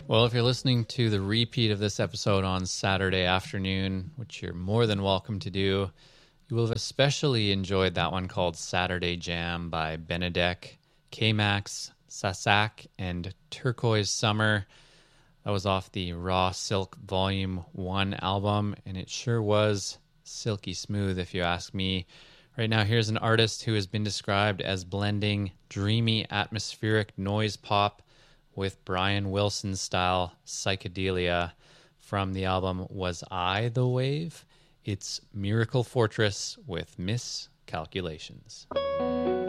Well, if you're listening to the repeat of this episode on Saturday afternoon, which you're more than welcome to do, you will have especially enjoyed that one called Saturday Jam by Benedek, K-Max, Sasak, and Turquoise Summer. That was off the Raw Silk Volume 1 album, and it sure was silky smooth if you ask me. Right now, here's an artist who has been described as blending dreamy atmospheric noise pop with Brian Wilson-style psychedelia. From the album Was I the Wave? It's Miracle Fortress with Miscalculations.